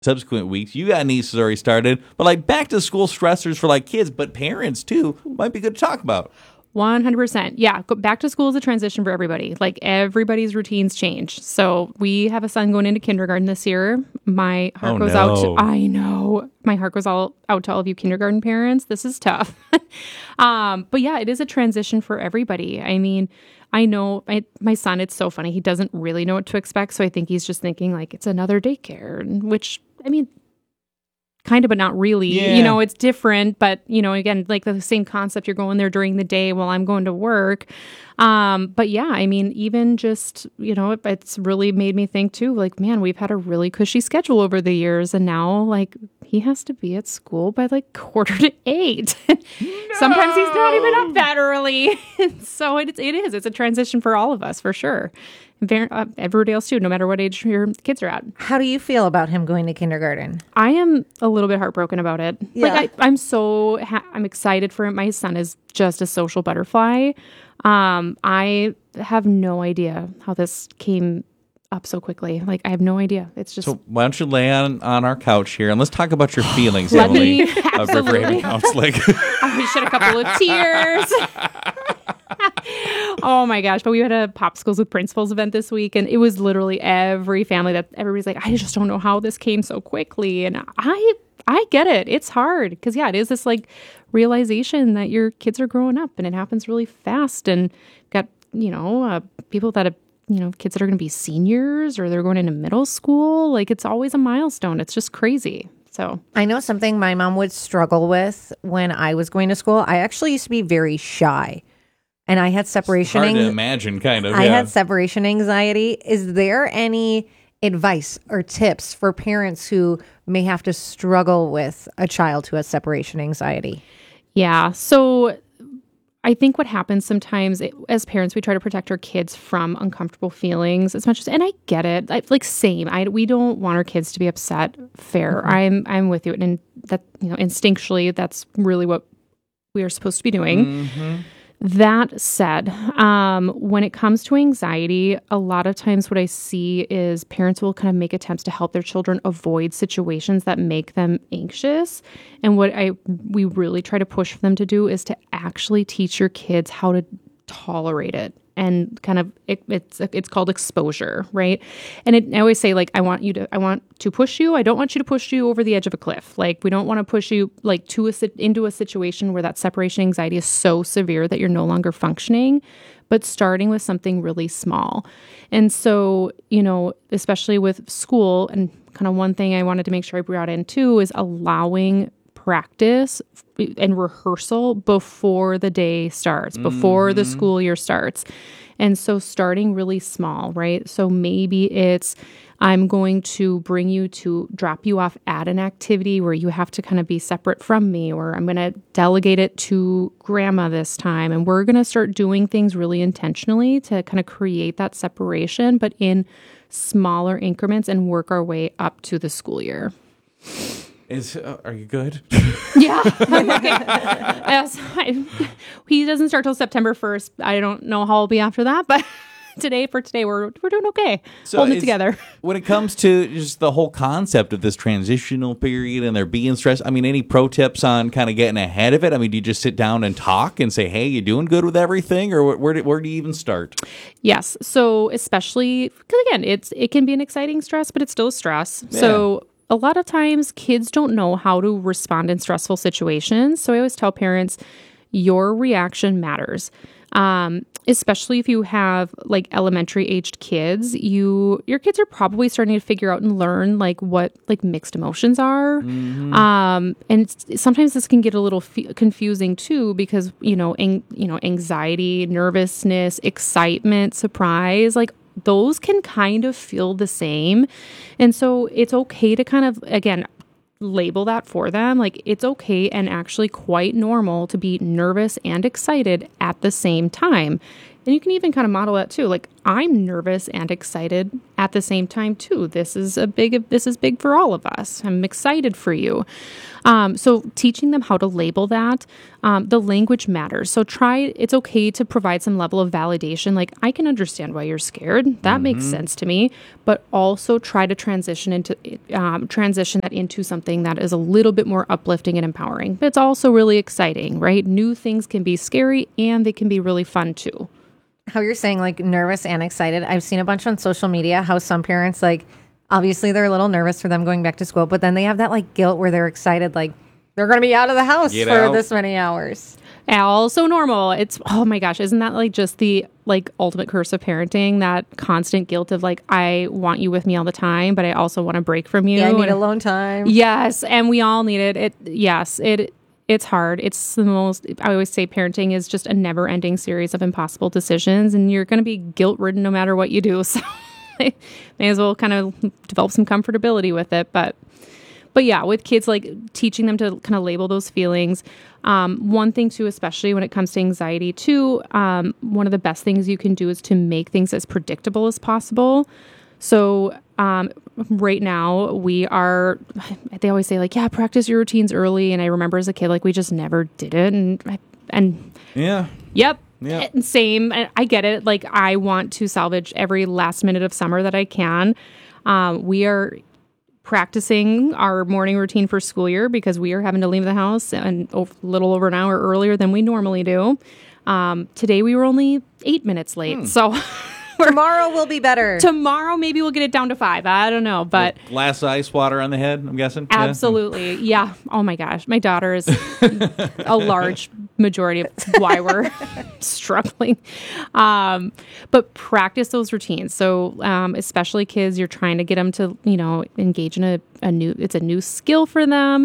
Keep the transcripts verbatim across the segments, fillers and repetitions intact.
subsequent weeks. You got nieces already started, but like back to school stressors for like kids, but parents too might be good to talk about. one hundred percent. Yeah. Go back to school is a transition for everybody. Like everybody's routines change. So we have a son going into kindergarten this year. My heart Oh, goes no. out to, I know. My heart goes all out to all of you kindergarten parents. This is tough. um, but yeah, it is a transition for everybody. I mean, I know my, my son, it's so funny. He doesn't really know what to expect. So I think he's just thinking like it's another daycare, which, I mean, kind of, but not really. Yeah. You know, it's different, but, you know, again, like the same concept, you're going there during the day while I'm going to work. Um, but yeah, I mean, even just, you know, it, it's really made me think too, like, man, we've had a really cushy schedule over the years. And now like he has to be at school by like quarter to eight. No! Sometimes he's not even up that early. So it, it is, it's a transition for all of us for sure. Very, uh, everybody else too, no matter what age your kids are at. How do you feel about him going to kindergarten? I am a little bit heartbroken about it. Yeah. Like I, I'm so ha- I'm excited for it. My son is just a social butterfly. Um, I have no idea how this came up so quickly. Like I have no idea. It's just So why don't you lay on, on our couch here and let's talk about your feelings, Let Emily, me- of River Haven Counseling. I shed a couple of tears. Oh my gosh. But we had a Popsicles with Principals event this week, and it was literally every family that everybody's like, I just don't know how this came so quickly. And I I get it. It's hard because, yeah, it is this like realization that your kids are growing up and it happens really fast. And got, you know, uh, people that have, you know, kids that are going to be seniors or they're going into middle school. Like it's always a milestone. It's just crazy. So I know something my mom would struggle with when I was going to school. I actually used to be very shy. And I had separation. Hard to ang- imagine, kind of. I yeah. had separation anxiety. Is there any advice or tips for parents who may have to struggle with a child who has separation anxiety? yeah. So I think what happens sometimes it, as parents, we try to protect our kids from uncomfortable feelings as much as, and I get it. I, like same. I we don't want our kids to be upset. Fair. Mm-hmm. I'm I'm with you, and that you know instinctually that's really what we are supposed to be doing. Mm-hmm. That said, um, when it comes to anxiety, a lot of times what I see is parents will kind of make attempts to help their children avoid situations that make them anxious. And what I we really try to push for them to do is to actually teach your kids how to tolerate it. And kind of it, it's it's called exposure, right? And it, I always say like I want you to I want to push you. I don't want you to push you over the edge of a cliff. Like we don't want to push you like to a into a situation where that separation anxiety is so severe that you're no longer functioning. But starting with something really small, and so you know, especially with school, and kind of one thing I wanted to make sure I brought in too is allowing practice and rehearsal before the day starts, before mm-hmm. the school year starts. And so starting really small, right? So maybe it's, I'm going to bring you to drop you off at an activity where you have to kind of be separate from me, or I'm going to delegate it to grandma this time. And we're going to start doing things really intentionally to kind of create that separation, but in smaller increments and work our way up to the school year. Is uh, are you good? Yeah. Okay. Yes, I, he doesn't start till September first. I don't know how I'll be after that, but today for today we're we're doing okay. So holding it is- together. When it comes to just the whole concept of this transitional period and there being stress, I mean, any pro tips on kind of getting ahead of it? I mean, do you just sit down and talk and say, "Hey, you doing good with everything?" Or where where do, where do you even start? Yes. So especially because again, it's it can be an exciting stress, but it's still a stress. Yeah. So a lot of times kids don't know how to respond in stressful situations. So I always tell parents, your reaction matters. Um, especially if you have like elementary aged kids, you, your kids are probably starting to figure out and learn like what like mixed emotions are. Mm-hmm. Um, and it's, sometimes this can get a little f- confusing too, because, you know, ang- you know, anxiety, nervousness, excitement, surprise, like those can kind of feel the same. And so it's okay to kind of, again, label that for them. Like it's okay and actually quite normal to be nervous and excited at the same time. And you can even kind of model that too. Like, I'm nervous and excited at the same time too. This is a big, this is big for all of us. I'm excited for you. Um, so teaching them how to label that, um, the language matters. So try, it's okay to provide some level of validation. Like, I can understand why you're scared. That mm-hmm. makes sense to me, but also try to transition into, um, transition that into something that is a little bit more uplifting and empowering. But it's also really exciting, right? New things can be scary and they can be really fun too. How you're saying like nervous and excited. I've seen a bunch on social media how some parents like, obviously they're a little nervous for them going back to school, but then they have that like guilt where they're excited, like they're going to be out of the house Get for out. this many hours. Also normal. It's, oh my gosh, isn't that like just the like ultimate curse of parenting? That constant guilt of like, I want you with me all the time, but I also want to break from you. Yeah, I need and, alone time. Yes. And we all need it. It, yes, it, It's hard. It's the most, I always say parenting is just a never ending series of impossible decisions, and you're going to be guilt ridden no matter what you do. So may as well kind of develop some comfortability with it. But, but yeah, with kids, like teaching them to kind of label those feelings. Um, one thing too, especially when it comes to anxiety too, um, one of the best things you can do is to make things as predictable as possible. So um, right now we are, they always say like, yeah, practice your routines early. And I remember as a kid, like we just never did it. And, and yeah, yep. Yeah. Same. I get it. Like I want to salvage every last minute of summer that I can. Um, we are practicing our morning routine for school year because we are having to leave the house and a little over an hour earlier than we normally do. Um, today we were only eight minutes late. Hmm. So tomorrow will be better. Tomorrow, maybe we'll get it down to five. I don't know, but With glass ice water on the head, I'm guessing. Absolutely. Yeah. yeah. Oh my gosh. My daughter is a large majority of why we're struggling. Um, but practice those routines. So, um, especially kids, you're trying to get them to, you know, engage in a, a new, it's a new skill for them.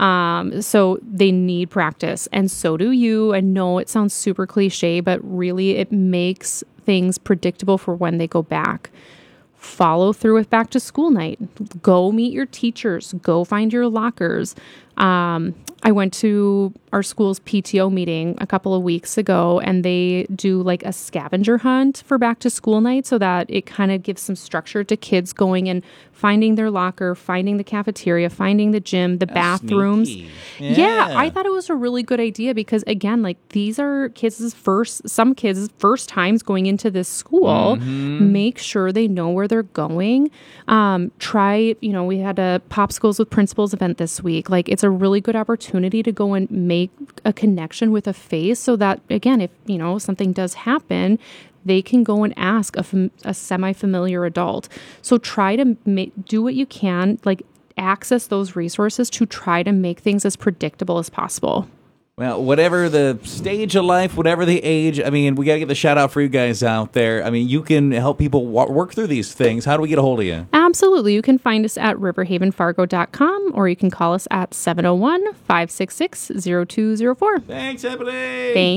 Um, so they need practice, and so do you. I know it sounds super cliche, but really it makes things predictable for when they go back. Follow through with back to school night. Go meet your teachers. Go find your lockers. Um, I went to our school's P T O meeting a couple of weeks ago, and they do like a scavenger hunt for back to school night so that it kind of gives some structure to kids going and finding their locker, finding the cafeteria, finding the gym, the That's bathrooms. Yeah. yeah, I thought it was a really good idea because again, like these are kids' first, some kids' first times going into this school. Mm-hmm. Make sure they know where they're going. Um, try, you know, we had a Popsicles with Principals event this week. Like it's a really good opportunity to go and make a connection with a face so that, again, if, you know, something does happen, they can go and ask a, fam- a semi-familiar adult. So try to ma- do what you can, like access those resources to try to make things as predictable as possible. Well, whatever the stage of life, whatever the age, I mean, we got to get the shout out for you guys out there. I mean, you can help people w- work through these things. How do we get a hold of you? Absolutely. You can find us at river haven fargo dot com, or you can call us at seven oh one, five six six, oh two oh four. Thanks, Ebony. Thanks.